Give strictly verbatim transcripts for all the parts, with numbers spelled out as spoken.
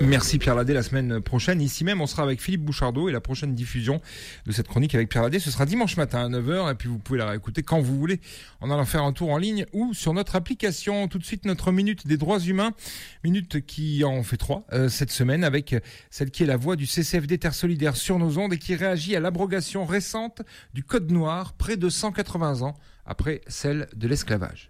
Merci Pierre Ladet. La semaine prochaine, ici même, on sera avec Philippe Bouchardot et la prochaine diffusion de cette chronique avec Pierre Ladet, ce sera dimanche matin à neuf heures et puis vous pouvez la réécouter quand vous voulez en allant faire un tour en ligne ou sur notre application. Tout de suite, notre minute des droits humains, minute qui en fait trois euh, cette semaine avec celle qui est la voix du C C F D Terre Solidaire sur nos ondes et qui réagit à l'abrogation récente du Code noir près de cent quatre-vingts ans après celle de l'esclavage.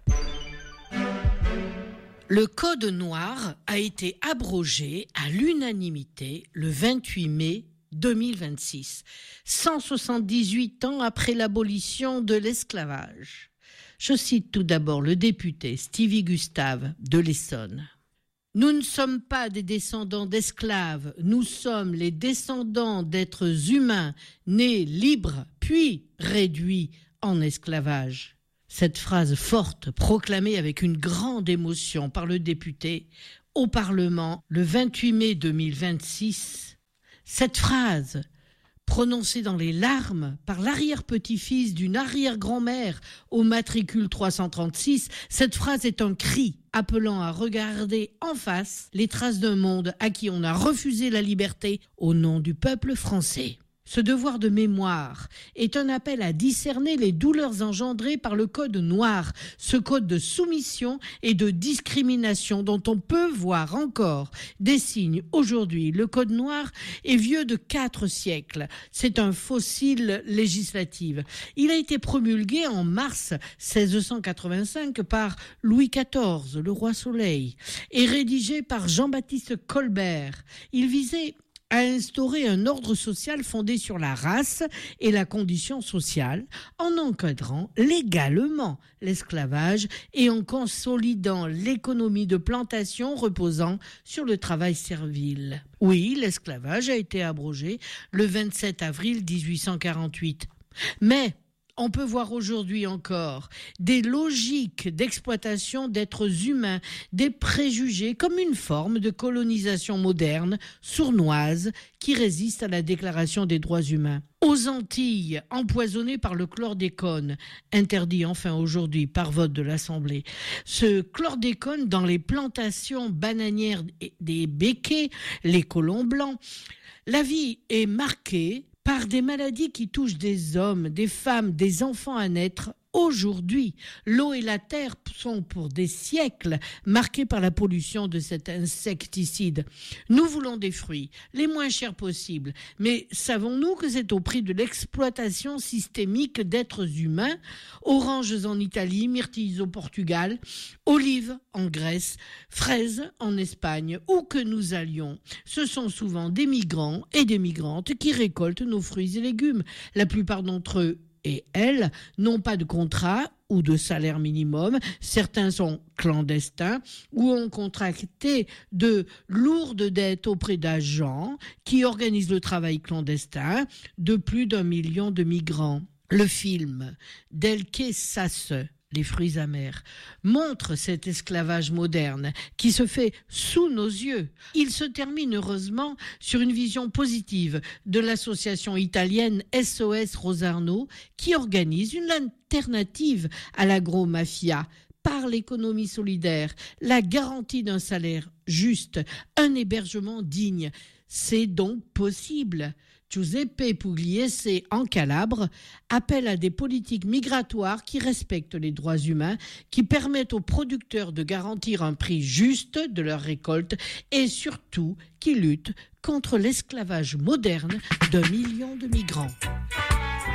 Le Code noir a été abrogé à l'unanimité le vingt-huit mai deux mille vingt-six, cent soixante-dix-huit ans après l'abolition de l'esclavage. Je cite tout d'abord le député Stevie Gustave de l'Essonne. « Nous ne sommes pas des descendants d'esclaves, nous sommes les descendants d'êtres humains nés libres puis réduits en esclavage. » Cette phrase forte, proclamée avec une grande émotion par le député au Parlement le vingt-huit mai deux mille vingt-six, cette phrase, prononcée dans les larmes par l'arrière-petit-fils d'une arrière-grand-mère au matricule trois cent trente-six, cette phrase est un cri appelant à regarder en face les traces d'un monde à qui on a refusé la liberté au nom du peuple français. Ce devoir de mémoire est un appel à discerner les douleurs engendrées par le Code noir, ce code de soumission et de discrimination dont on peut voir encore des signes aujourd'hui. Le Code noir est vieux de quatre siècles. C'est un fossile législatif. Il a été promulgué en mars seize cent quatre-vingt-cinq par Louis quatorze, le roi Soleil, et rédigé par Jean-Baptiste Colbert. Il visait à instaurer un ordre social fondé sur la race et la condition sociale, en encadrant légalement l'esclavage et en consolidant l'économie de plantation reposant sur le travail servile. Oui, l'esclavage a été abrogé le vingt-sept avril dix-huit cent quarante-huit. Mais on peut voir aujourd'hui encore des logiques d'exploitation d'êtres humains, des préjugés comme une forme de colonisation moderne, sournoise, qui résiste à la Déclaration des droits humains. Aux Antilles, empoisonnées par le chlordécone, interdit enfin aujourd'hui par vote de l'Assemblée. Ce chlordécone dans les plantations bananières des béquets, les colons blancs, la vie est marquée par des maladies qui touchent des hommes, des femmes, des enfants à naître. Aujourd'hui, l'eau et la terre sont pour des siècles marquées par la pollution de cet insecticide. Nous voulons des fruits, les moins chers possibles, mais savons-nous que c'est au prix de l'exploitation systémique d'êtres humains? Oranges en Italie, myrtilles au Portugal, olives en Grèce, fraises en Espagne, où que nous allions. Ce sont souvent des migrants et des migrantes qui récoltent nos fruits et légumes. La plupart d'entre eux et elles n'ont pas de contrat ou de salaire minimum. Certains sont clandestins ou ont contracté de lourdes dettes auprès d'agents qui organisent le travail clandestin de plus d'un million de migrants. Le film d'Elke Sasse, Les fruits amers, montre cet esclavage moderne qui se fait sous nos yeux. Il se termine heureusement sur une vision positive de l'association italienne S O S Rosarno qui organise une alternative à l'agro-mafia par l'économie solidaire, la garantie d'un salaire juste, un hébergement digne. C'est donc possible. Giuseppe Pugliese, en Calabre, appelle à des politiques migratoires qui respectent les droits humains, qui permettent aux producteurs de garantir un prix juste de leurs récoltes et surtout qui luttent contre l'esclavage moderne d'un million de migrants.